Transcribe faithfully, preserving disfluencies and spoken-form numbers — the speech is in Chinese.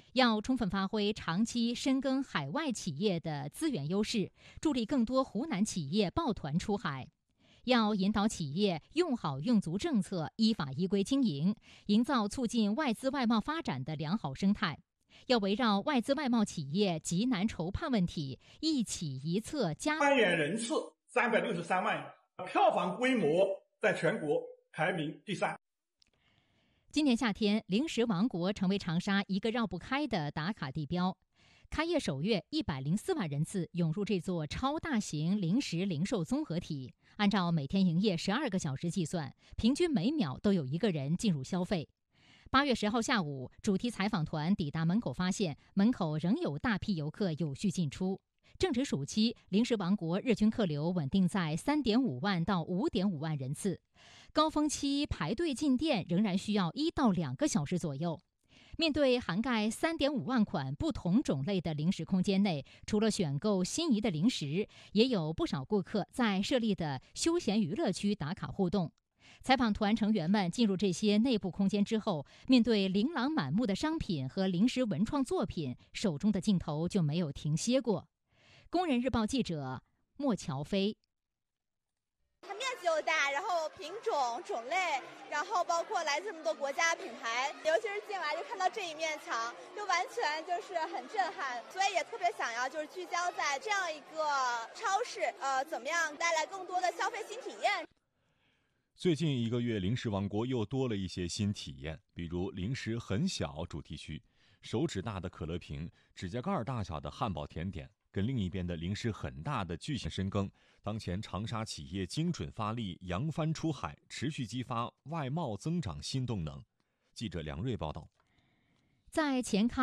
要充分发挥长期深耕海外企业的资源优势，助力更多湖南企业抱团出海。要引导企业用好用足政策，依法依规经营，营造促进外资外贸发展的良好生态。要围绕外资外贸企业急难筹判问题，一企一策加参演人次三百六十三万，票房规模在全国排名第三。 今年夏天，零食王国成为长沙一个绕不开的打卡地标。开业首月，一百零四万人次涌入这座超大型零食零售综合体。按照每天营业十二个小时计算，平均每秒都有一个人进入消费。八月十号下午，主题采访团抵达门口，发现门口仍有大批游客有序进出。正值暑期，零食王国日均客流稳定在三点五万到五点五万人次，高峰期排队进店仍然需要一到两个小时左右。面对涵盖三点五万款不同种类的零食空间内，除了选购心仪的零食，也有不少顾客在设立的休闲娱乐区打卡互动。采访团成员们进入这些内部空间之后，面对琳琅满目的商品和零食文创作品，手中的镜头就没有停歇过。工人日报记者莫乔飞。 它面积又大，然后品种种类，然后包括来自这么多国家品牌，尤其是进来就看到这一面墙，就完全就是很震撼，所以也特别想要就是聚焦在这样一个超市，呃，怎么样带来更多的消费新体验。 最近一个月，零食王国又多了一些新体验，比如零食很小主题区，手指大的可乐瓶，指甲盖大小的汉堡甜点，跟另一边的零食很大的巨型深耕。当前长沙企业精准发力，扬帆出海，持续激发外贸增长新动能。记者梁瑞报道。 在前康